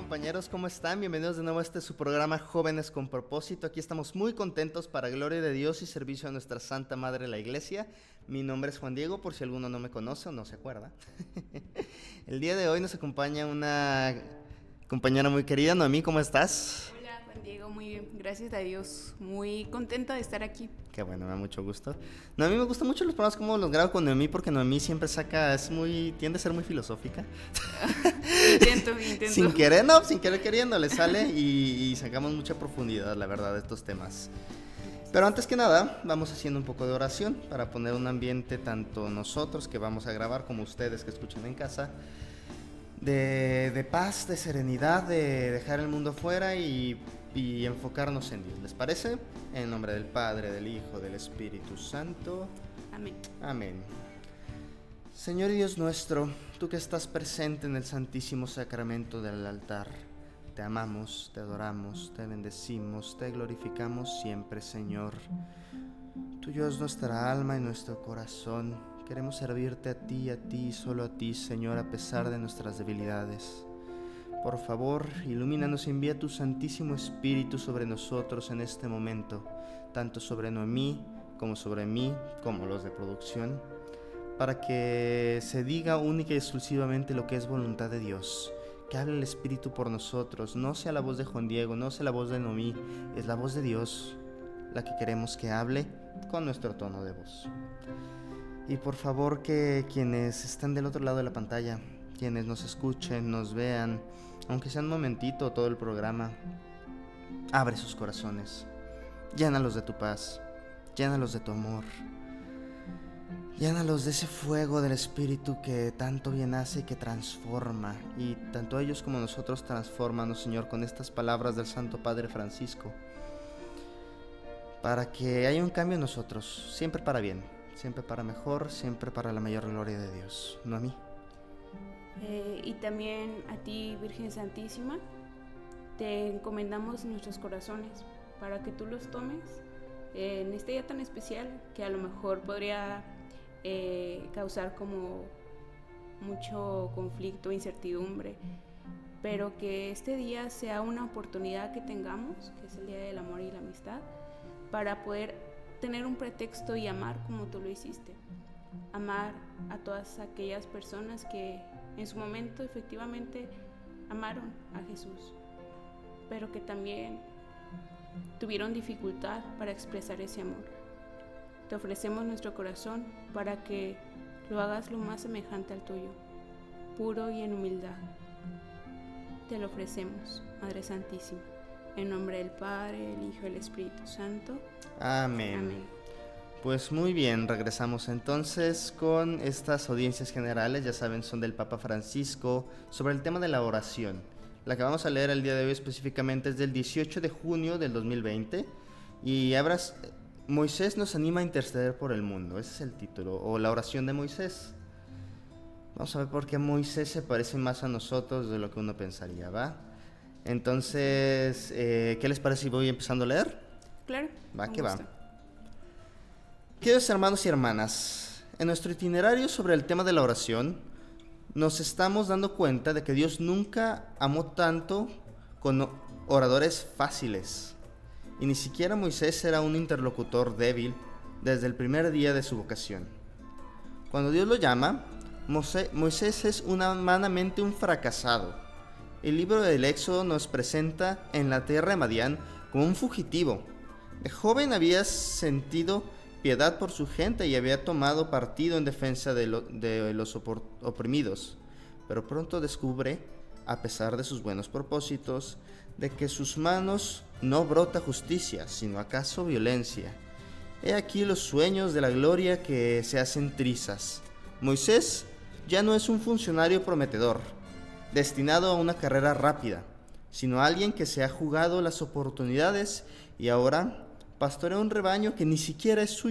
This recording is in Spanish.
compañeros? ¿Cómo están? Bienvenidos de nuevo a su programa Jóvenes con Propósito. Aquí estamos muy contentos para gloria de Dios y servicio a nuestra Santa Madre la Iglesia. Mi nombre es Juan Diego, por si alguno no me conoce o no se acuerda. El día de hoy nos acompaña una compañera muy querida. Noemí, ¿cómo estás? Hola Juan Diego, muy bien, gracias a Dios, muy contenta de estar aquí. Qué bueno, me da mucho gusto. No, a mí me gustan mucho los programas como los grabo con Noemí, porque Noemí siempre tiende a ser muy filosófica. Intento. Sin querer queriendo, le sale y sacamos mucha profundidad, la verdad, de estos temas. Pero antes que nada, vamos haciendo un poco de oración para poner un ambiente, tanto nosotros que vamos a grabar como ustedes que escuchan en casa, de paz, de serenidad, de dejar el mundo afuera y enfocarnos en Dios. ¿Les parece? En nombre del Padre, del Hijo, del Espíritu Santo. Amén. Amén. Señor Dios nuestro, tú que estás presente en el Santísimo Sacramento del altar, te amamos, te adoramos, te bendecimos, te glorificamos siempre, Señor. Tuyo es nuestra alma y nuestro corazón. Queremos servirte a ti, solo a ti, Señor, a pesar de nuestras debilidades. Por favor, ilumínanos y envía tu Santísimo Espíritu sobre nosotros en este momento, tanto sobre Noemí como sobre mí, como los de producción, para que se diga única y exclusivamente lo que es voluntad de Dios. Que hable el Espíritu por nosotros, no sea la voz de Juan Diego, no sea la voz de Noemí, es la voz de Dios la que queremos que hable con nuestro tono de voz. Y por favor que quienes están del otro lado de la pantalla, quienes nos escuchen, nos vean, aunque sea un momentito todo el programa, abre sus corazones, llénalos de tu paz, llénalos de tu amor, llénalos de ese fuego del Espíritu que tanto bien hace y que transforma, y tanto ellos como nosotros transfórmanos, Señor, con estas palabras del Santo Padre Francisco, para que haya un cambio en nosotros, siempre para bien, siempre para mejor, siempre para la mayor gloria de Dios, no a mí. Y también a ti, Virgen Santísima, te encomendamos nuestros corazones para que tú los tomes en este día tan especial que a lo mejor podría causar como mucho conflicto, incertidumbre, pero que este día sea una oportunidad que tengamos, que es el Día del Amor y la Amistad, para poder tener un pretexto y amar como tú lo hiciste. Amar a todas aquellas personas que en su momento efectivamente amaron a Jesús, pero que también tuvieron dificultad para expresar ese amor. Te ofrecemos nuestro corazón para que lo hagas lo más semejante al tuyo, puro y en humildad. Te lo ofrecemos, Madre Santísima, en nombre del Padre, del Hijo y del Espíritu Santo. Amén. Amén. Pues muy bien, regresamos entonces con estas audiencias generales, ya saben, son del Papa Francisco, sobre el tema de la oración. La que vamos a leer el día de hoy específicamente es del 18 de junio del 2020 y Moisés nos anima a interceder por el mundo, ese es el título, o la oración de Moisés. Vamos a ver por qué Moisés se parece más a nosotros de lo que uno pensaría, ¿va? Entonces, ¿qué les parece si voy empezando a leer? Claro. Va que va. Queridos hermanos y hermanas, en nuestro itinerario sobre el tema de la oración, nos estamos dando cuenta de que Dios nunca amó tanto con oradores fáciles, y ni siquiera Moisés era un interlocutor débil desde el primer día de su vocación. Cuando Dios lo llama, Moisés es humanamente un fracasado. El libro del Éxodo nos presenta en la tierra de Madián como un fugitivo. De joven había sentido piedad por su gente y había tomado partido en defensa de los oprimidos, pero pronto descubre, a pesar de sus buenos propósitos, de que sus manos no brota justicia, sino acaso violencia. He aquí los sueños de la gloria que se hacen trizas. Moisés ya no es un funcionario prometedor, destinado a una carrera rápida, sino alguien que se ha jugado las oportunidades y ahora pastorea un rebaño que ni siquiera es suyo.